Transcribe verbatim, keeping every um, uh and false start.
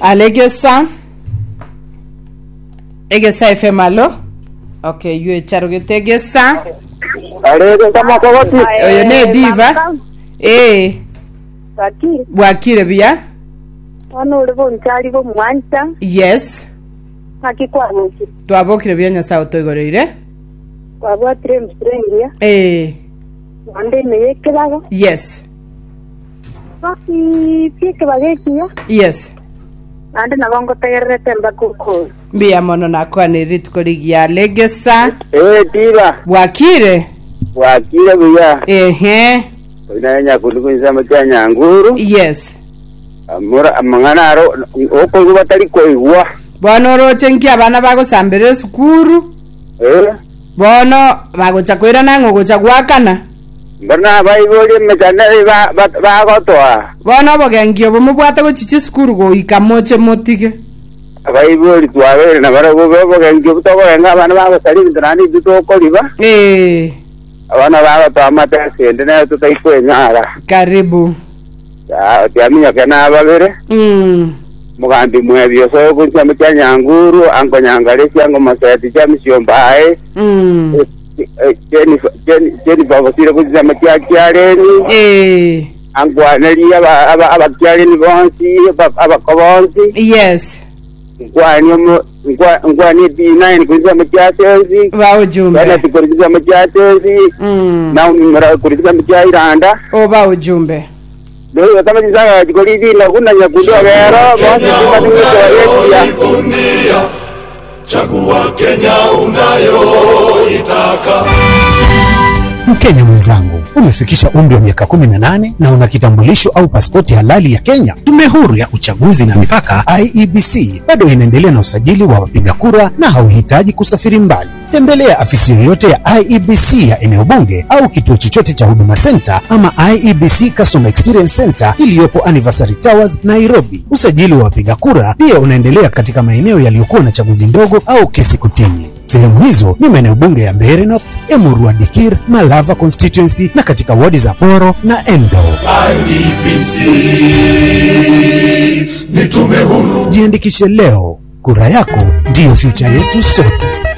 Alegesa. Egesa F M alo. Okay, yue charogete Egesa. Alegesa makawati. Oyo ne diva. Eh. Wakire. Wakire bia? Ono ulivo nchali bo mwanja. Yes. Hakikwa muki. Twabokire bia nyasa otoigoreire. Kwabwa tire mstrengia. Eh. Wande meyekelago. Yes. Waki pike bagekia. Yes. Ande nabongo tayere temba kuko. Bia mono nakwa ni ritukorigia Alegesa. Eh diva. Wakire. Wakire bia. Ehe. Inanya kulikunza machanya nguru. Yes. Amura amangana ro oko kubatari koigwa. Bono roche nki abana bago sambere sukuru. Eh. Bono bago chakwira nango gocha gwakana. Barna baiboli mechana ba ba gotwa. Bono bogengio bomubwata go chichi sukuru go ikamoche motige. Baiboli twabere na barago bobo gengio butoko nga abana bago sari ndrani bitoko liba. Eh. Abana bago twamata sende na tutaikwe nyara. Karibu. Ya tiaminya kana babere. Mm. Mugambi mwebyo so kunja mchanya nguru ango nyangale cyango masati cyamisyo mbaye. Mm. Jeni jeni jeni baba sire kunja machya cyareni. Eh. Ango anali aba aba abakyareni bonsi aba kobonsi. Yes. Ngwani mo ngwani di nine kunja machya tenzi. Ba ujumbe. Bana tikunja machya tenzi. Mm. Na umira kunja machya iranda. O ba ujumbe. Ndio kama jizanga jikolidi na kuna nyakundwa gero bonsi tunajivunia chagua Kenya unayoitaka. Mkenya mwenzangu, umefikisha umri wa miaka kumi na nane na una kitambulisho au pasipoti halali ya Kenya. Tume Huru ya Uchaguzi na Mipaka I E B C bado inaendelea na usajili wa wapiga kura na hauhitaji kusafiri mbali. Tembelea afisi yoyote ya I E B C ya eneo bunge au kituo chochote cha Huduma Center ama I E B C Customer Experience Center iliyopo Anniversary Towers, Nairobi. Usajili wa wapiga kura pia unaendelea katika maeneo yaliyokuwa na chaguzi ndogo au kesi kotini. Sehemu hizo ni maeneo bunge ya Mbeere North, Emurua Dikir, Malava Constituency na katika wadi za Poro na Endo. I E B C ni tume huru. Jiandikishe leo, kura yako ndiyo future yetu sote.